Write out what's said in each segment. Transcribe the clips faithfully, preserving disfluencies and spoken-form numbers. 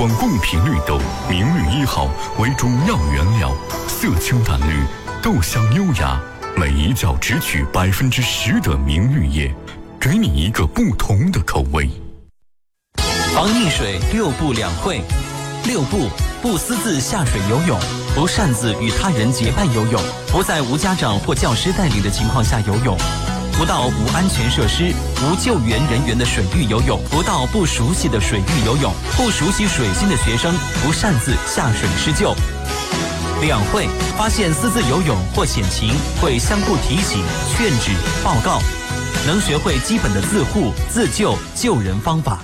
管供品绿豆，明绿一号为中药原料，色清淡绿，豆香优雅，每一角只取百分之十的明绿叶，给你一个不同的口味。 防溺水六不两会。六不：不私自下水游泳，不擅自与他人结伴游泳，不在无家长或教师带领的情况下游泳，不到无安全设施、无救援人员的水域游泳，不到不熟悉的水域游泳，不熟悉水性的学生不擅自下水施救。两会：发现私自游泳或险情，会相互提醒、劝止、报告，能学会基本的自护、自救、救人方法。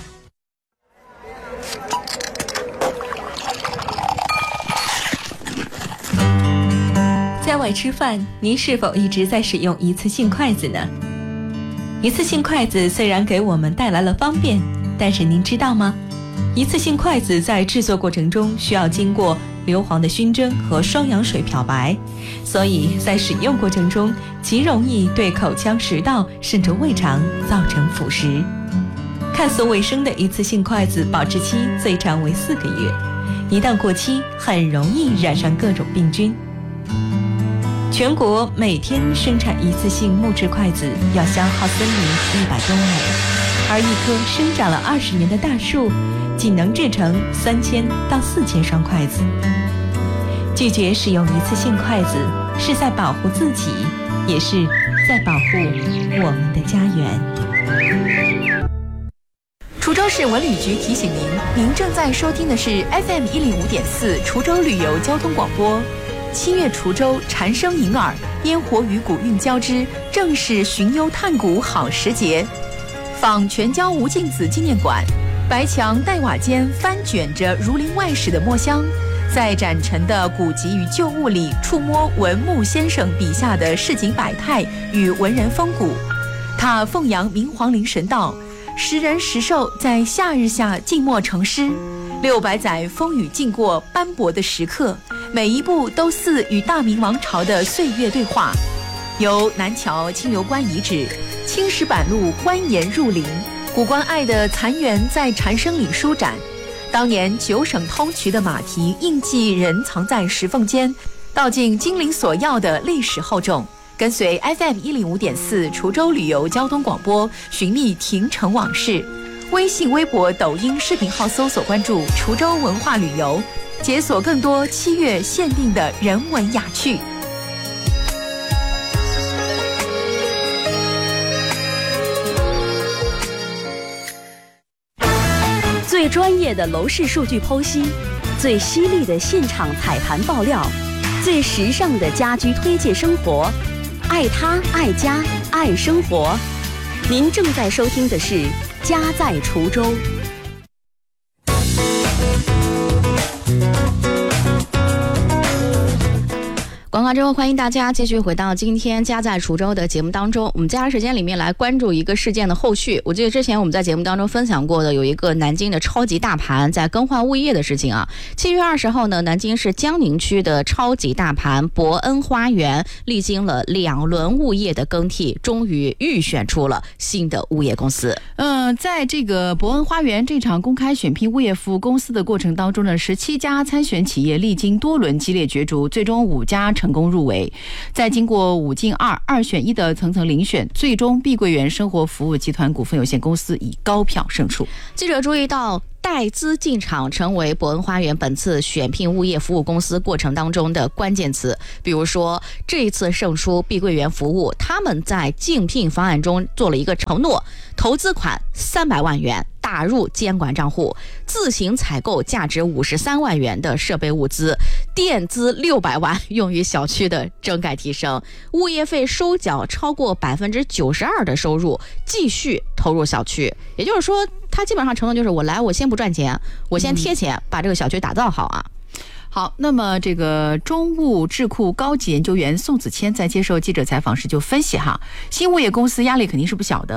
在外吃饭，您是否一直在使用一次性筷子呢？一次性筷子虽然给我们带来了方便，但是您知道吗？一次性筷子在制作过程中需要经过硫磺的熏蒸和双氧水漂白，所以在使用过程中极容易对口腔、食道甚至胃肠造成腐蚀。看似卫生的一次性筷子保质期最长为四个月，一旦过期，很容易染上各种病菌。全国每天生产一次性木质筷子要消耗森林一百公亩，而一棵生长了二十年的大树，仅能制成三千到四千双筷子。拒绝使用一次性筷子，是在保护自己，也是在保护我们的家园。 滁州市文旅局提醒您，您正在收听的是 F M 一零五点四滁州旅游交通广播。七月滁州蝉声迎耳，烟火与古韵交织，正是寻幽探古好时节。仿全椒吴敬梓纪念馆，白墙黛瓦间翻卷着儒林外史的墨香，在展陈的古籍与旧物里触摸文牧先生笔下的市井百态与文人风骨。他奉扬明皇陵神道，时人时兽在夏日下静默成诗，六百载风雨经过斑驳的时刻，每一步都似与大明王朝的岁月对话。由南桥清流关遗址、青石板路蜿蜒入林，古关隘的残垣在蝉声里舒展。当年九省通衢的马蹄印记仍藏在石缝间，道尽金陵索要的历史厚重。跟随 F M 一零五点四滁州旅游交通广播，寻觅亭城往事。微信、微博、抖音视频号搜索关注滁州文化旅游，解锁更多七月限定的人文雅趣。 最专业的楼市数据剖析，最犀利的现场踩盘爆料，最时尚的家居推介生活，爱他爱家爱生活。您正在收听的是家在滁州。广告之后，欢迎大家继续回到今天家在滁州的节目当中。我们接下来时间里面来关注一个事件的后续。我记得之前我们在节目当中分享过的，有一个南京的超级大盘在更换物业的事情啊。七月二十号呢，南京市江宁区的超级大盘博恩花园历经了两轮物业的更替，终于预选出了新的物业公司。 嗯、呃，在这个博恩花园这场公开选聘物业服务公司的过程当中呢，十七家参选企业历经多轮激烈角逐，最终五家成功入围。在经过五进二、二选一的层层遴选，最终碧桂园生活服务集团股份有限公司以高票胜出。 记者注意到，带资进场成为博恩花园本次选聘物业服务公司过程当中的关键词。比如说，这一次胜出碧桂园服务，他们在竞聘方案中做了一个承诺，投资款三百万元打入监管账户，自行采购价值五十三万元的设备物资，垫资六百万用于小区的整改提升，物业费收缴超过百分之九十二的收入继续投入小区。也就是说，他基本上承诺就是我来，我先不赚钱，我先贴钱、嗯、把这个小区打造好啊。 好，那么这个中物智库高级研究员宋子谦在接受记者采访时就分析哈，新物业公司压力肯定是不小的。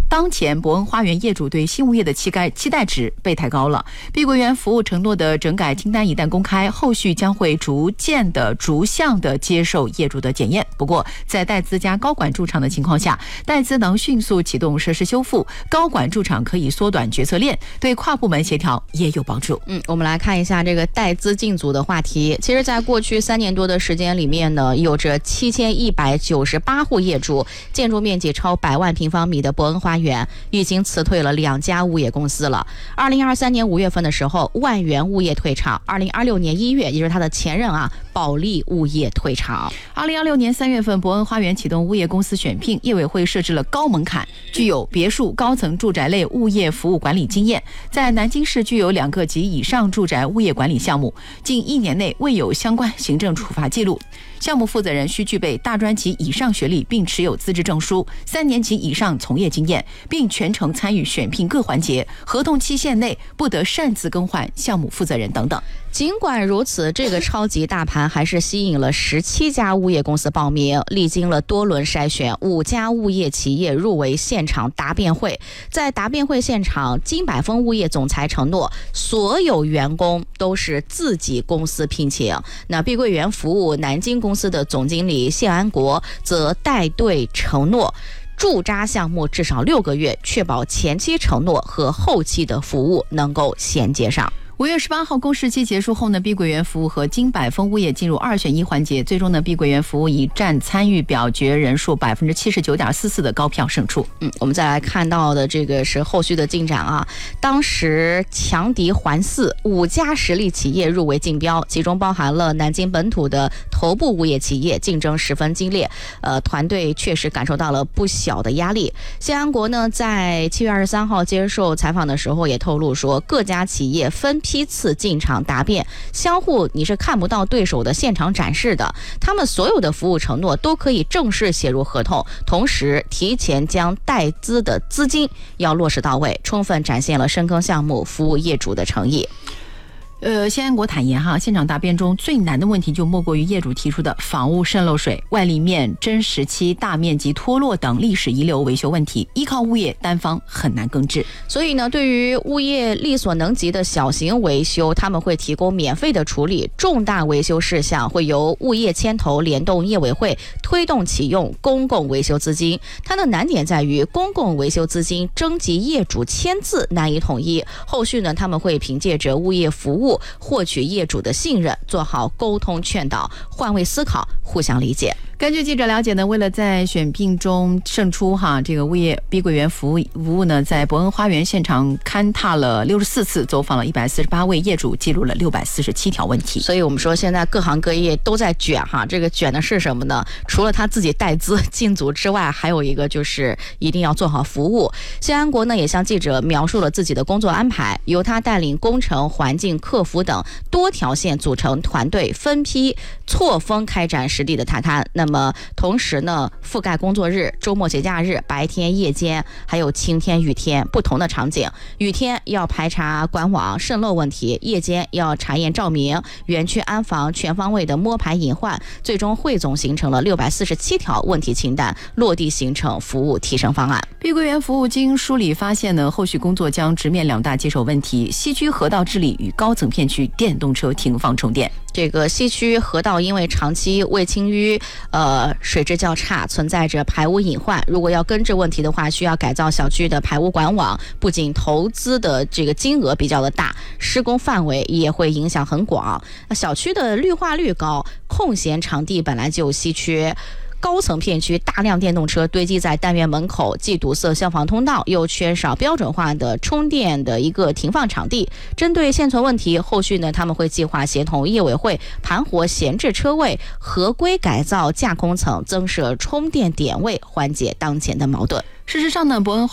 当前伯恩花园业主对新物业的期待期待值被抬高了。碧桂园服务承诺的整改清单一旦公开，后续将会逐渐的、逐项的接受业主的检验。不过，在戴资加高管驻场的情况下，戴资能迅速启动设施修复，高管驻场可以缩短决策链，对跨部门协调也有帮助。 嗯，我们来看一下这个戴资进组的话题。其实，在过去三年多的时间里面呢，有着七千一百九十八户业主，建筑面积超百万平方米的伯恩花园已经辞退了两家物业公司了。二零二三年五月份的时候，万源物业退场；二零二六年一月，也就是他的前任啊，保利物业退场。 二零二六年三月份，伯恩花园启动物业公司选聘，业委会设置了高门槛，具有别墅高层住宅类物业服务管理经验，在南京市具有两个及以上住宅物业管理项目，近一年内未有相关行政处罚记录。项目负责人需具备大专及以上学历，并持有资质证书，三年及以上从业经验，并全程参与选聘各环节，合同期限内不得擅自更换项目负责人等等。 尽管如此，这个超级大盘还是吸引了十七家物业公司报名，历经了多轮筛选，五家物业企业入围现场答辩会。在答辩会现场，金百丰物业总裁承诺，所有员工都是自己公司聘请。那碧桂园服务南京公司的总经理谢安国则带队承诺，驻扎项目至少六个月，确保前期承诺和后期的服务能够衔接上。 五月十八号公示期结束后呢，碧桂园服务和金百丰物业进入二选一环节，最终呢，碧桂园服务以占参与表决人数百分之七十九点四四的高票胜出。 嗯，我们再来看到的这个是后续的进展啊。当时强敌环伺，五家实力企业入围竞标，其中包含了南京本土的头部物业企业，竞争十分激烈。呃，团队确实感受到了不小的压力。谢安国呢，在七月二十三号接受采访的时候也透露说，各家企业分批次进场答辩，相互你是看不到对手的现场展示的，他们所有的服务承诺都可以正式写入合同，同时提前将带资的资金要落实到位，充分展现了深耕项目服务业主的诚意。 呃，谢安国坦言哈，现场答辩中最难的问题就莫过于业主提出的房屋渗漏水、外立面、真实期、大面积脱落等历史遗留维修问题，依靠物业单方很难根治。 所以呢，对于物业力所能及的小型维修，他们会提供免费的处理；重大维修事项会由物业牵头联动业委会推动启用公共维修资金。它的难点在于公共维修资金征集业主签字难以统一，后续呢，他们会凭借着物业服务获取业主的信任，做好沟通劝导、换位思考、互相理解。 根据记者了解呢，为了在选聘中胜出哈，这个物业碧桂园服务服务呢，在伯恩花园现场勘踏了六十四次，走访了一百四十八位业主，记录了六百四十七条问题。 所以我们说，现在各行各业都在卷哈，这个卷的是什么呢？除了他自己带资进组之外，还有一个就是一定要做好服务。谢安国呢，也向记者描述了自己的工作安排，由他带领工程、环境、客服等多条线组成团队，分批错峰开展实地的探勘。那么那么同时呢，覆盖工作日、周末节假日、白天、夜间，还有晴天、雨天不同的场景。雨天要排查管网渗漏问题，夜间要查验照明，园区安防全方位的摸排隐患，最终汇总形成了六百四十七条问题清单，落地形成服务提升方案。 碧桂园服务经梳理发现呢，后续工作将直面两大棘手问题：西区河道治理与高层片区电动车停放充电。 这个西区河道因为长期未清淤，呃，水质较差，存在着排污隐患。如果要根治问题的话，需要改造小区的排污管网。不仅投资的这个金额比较的大，施工范围也会影响很广。小区的绿化率高，空闲场地本来就稀缺。高层片区大量电动车堆积在单元门口，既堵塞消防通道，又缺少标准化的充电的一个停放场地。针对现存问题，后续呢他们会计划协同业委会盘活闲置车位，合规改造架空层，增设充电点位，缓解当前的矛盾。 事实上呢，伯恩